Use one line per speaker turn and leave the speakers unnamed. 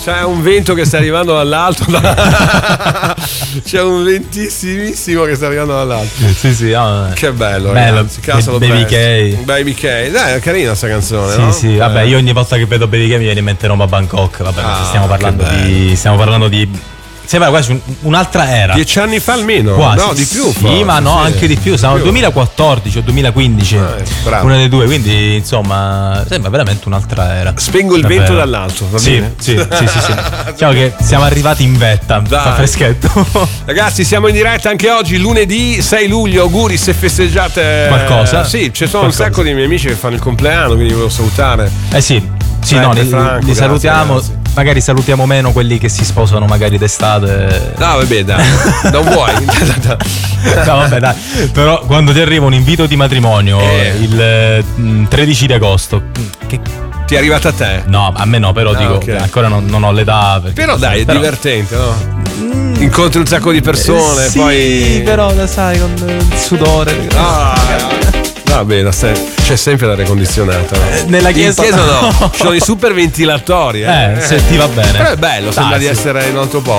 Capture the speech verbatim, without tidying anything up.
c'è un vento che sta arrivando dall'alto. C'è un ventissimissimo che sta arrivando dall'alto.
Sì, sì, oh,
che bello,
bello.
Ragazzi, Castle
Baby
K. Baby K. Dai, è carina sta canzone,
sì,
no?
Sì,
eh.
vabbè, io ogni volta che vedo Baby K mi viene in mente Roma Bangkok. Vabbè,
ah,
stiamo parlando di. Stiamo parlando di. Sembra quasi un'altra era.
Dieci anni fa almeno.
Quasi.
No, di più.
Sì,
forse,
ma no,
sì.
anche di più. Siamo nel duemilaquattordici o duemilaquindici.
Eh,
una delle due, quindi insomma, sembra veramente un'altra era.
Spengo il
Davvero.
vento dall'alto, va
sì,
bene?
Sì, sì, sì, sì. Diciamo che siamo arrivati in vetta.
Dai.
Fa freschetto.
Ragazzi, siamo in diretta anche oggi, lunedì sei luglio. Auguri se festeggiate
qualcosa.
Sì, ci sono
qualcosa.
Un sacco di miei amici che fanno il compleanno, quindi volevo salutare.
Eh sì, sì,
Fred,
no, li,
Franco,
li salutiamo.
grazie.
Magari salutiamo meno quelli che si sposano magari d'estate.
No, vabbè, dai, non vuoi.
No, vabbè, dai. Però quando ti arriva un invito di matrimonio
eh.
il mh, tredici di agosto, che
ti è arrivata a te?
No, a me no, però
ah,
dico
okay.
Ancora non, non ho l'età.
Però dai, è
però...
divertente, no? Mm. Incontri un sacco di persone,
eh, sì,
poi.
Però sai, con il sudore.
Ah, va bene, c'è sempre l'aria condizionata. No?
Eh, nella chiesa,
in chiesa no, ci sono i super ventilatori. Eh,
eh, se ti va bene.
Però è bello, sembra
Dai,
di
sì.
essere in un altro posto.